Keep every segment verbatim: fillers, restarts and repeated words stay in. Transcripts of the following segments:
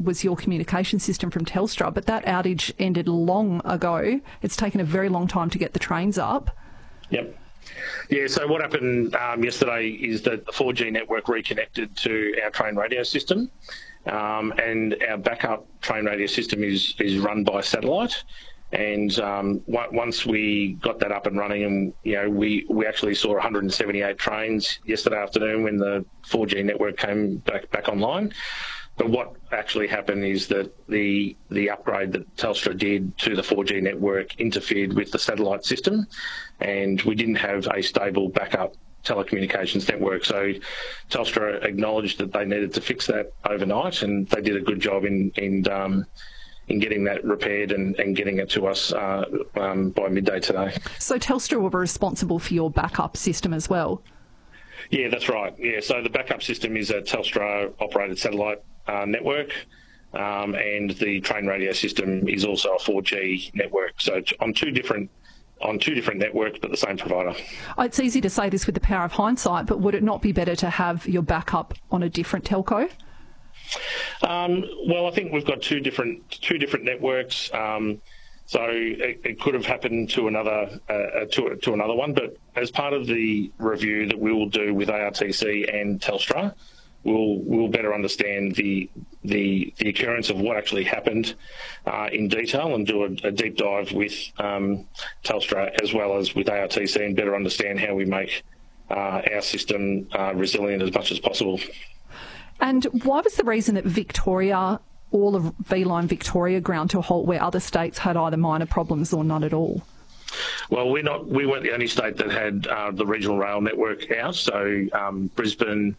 was your communication system from Telstra, but that outage ended long ago. It's taken a very long time to get the trains up. Yep. Yeah, so what happened um, yesterday is that the four G network reconnected to our train radio system, um, and our backup train radio system is, is run by satellite. And um, once we got that up and running, and you know, we, we actually saw one hundred seventy-eight trains yesterday afternoon when the four G network came back back online. But what actually happened is that the the upgrade that Telstra did to the four G network interfered with the satellite system, and we didn't have a stable backup telecommunications network. So Telstra acknowledged that they needed to fix that overnight, and they did a good job in in um, in getting that repaired and, and getting it to us uh, um, by midday today. So Telstra will be responsible for your backup system as well? Yeah, that's right. Yeah, so the backup system is a Telstra-operated satellite uh, network, um, and the train radio system is also a four G network. So on two different on two different networks, but the same provider. It's easy to say this with the power of hindsight, but would it not be better to have your backup on a different telco? Um, well, I think we've got two different two different networks. Um, So it, it could have happened to another uh, to, to another one, but as part of the review that we will do with A R T C and Telstra, we'll we'll better understand the the, the occurrence of what actually happened uh, in detail, and do a, a deep dive with um, Telstra as well as with A R T C, and better understand how we make uh, our system uh, resilient as much as possible. And why was the reason that Victoria, all of V-Line Victoria, ground to a halt where other states had either minor problems or none at all? Well, we're not. We weren't the only state that had uh, the regional rail network out. So um, Brisbane,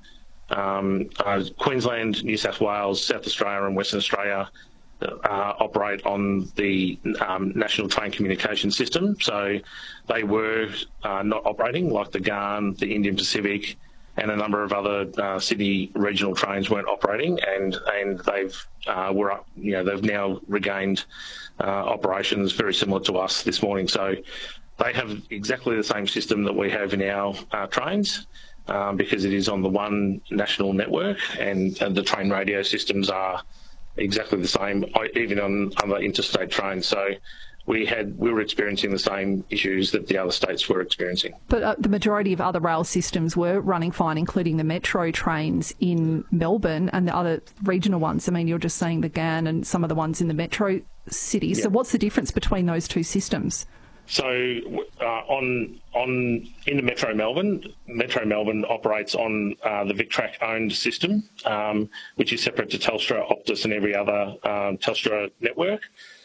um, uh, Queensland, New South Wales, South Australia, and Western Australia uh, operate on the um, National Train Communication System. So they were uh, not operating, like the Garn, the Indian Pacific, and a number of other uh, Sydney regional trains weren't operating, and and they've uh, were up, you know they've now regained uh, operations very similar to us this morning. So they have exactly the same system that we have in our uh, trains, um, because it is on the one national network, and, and the train radio systems are exactly the same, even on other interstate trains. So we had we were experiencing the same issues that the other states were experiencing. But uh, the majority of other rail systems were running fine, including the metro trains in Melbourne and the other regional ones. I mean, you're just saying the G A N and some of the ones in the metro cities. Yep. So what's the difference between those two systems? So uh, on on in the Metro Melbourne, Metro Melbourne operates on uh, the Victrac owned system, um, which is separate to Telstra, Optus, and every other um, Telstra network.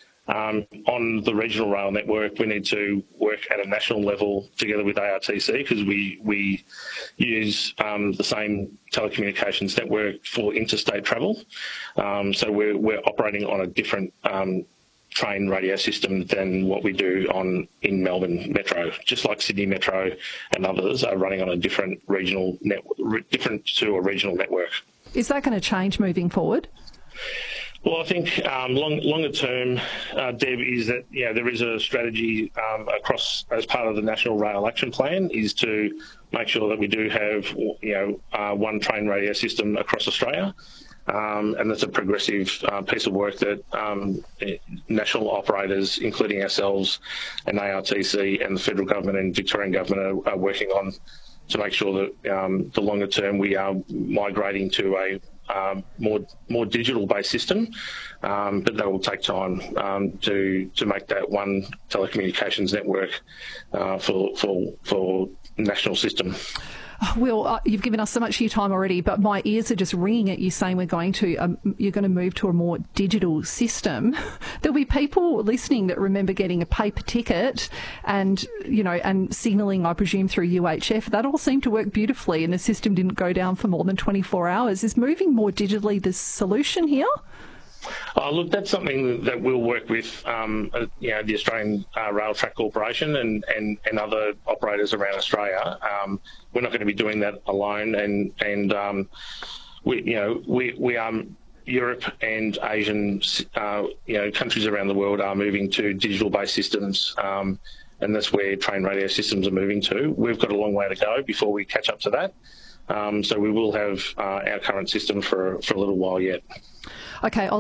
Um, on the regional rail network, we need to work at a national level together with A R T C, because we we use um, the same telecommunications network for interstate travel. Um, so we're we're operating on a different um, train radio system than what we do on in Melbourne Metro. Just like Sydney Metro and others are running on a different regional network, different to a regional network. Is that going to change moving forward? Well, I think um, long, longer term, uh, Deb, is that you know, there is a strategy um, across as part of the National Rail Action Plan, is to make sure that we do have you know uh, one train radio system across Australia, um, and that's a progressive uh, piece of work that um, national operators, including ourselves and A R T C and the federal government and Victorian government, are, are working on to make sure that um, the longer term we are migrating to a Um, more more digital-based system, um, but that will take time um, to to make that one telecommunications network uh, for for for national system. Will, uh, you've given us so much of your time already, but my ears are just ringing at you saying we're going to um, you're going to move to a more digital system. There'll be people listening that remember getting a paper ticket and you know and signalling, I presume, through U H F. That all seemed to work beautifully, and the system didn't go down for more than twenty-four hours. Is moving more digitally the solution here? Oh, look, that's something that we'll work with, um, uh, you know, the Australian uh, Rail Track Corporation and, and, and other operators around Australia. Um, we're not going to be doing that alone, and and um, we, you know, we we are Europe and Asian, uh, you know, countries around the world are moving to digital-based systems, um, and that's where train radio systems are moving to. We've got a long way to go before we catch up to that. Um, so we will have uh, our current system for for a little while yet. Okay. I'll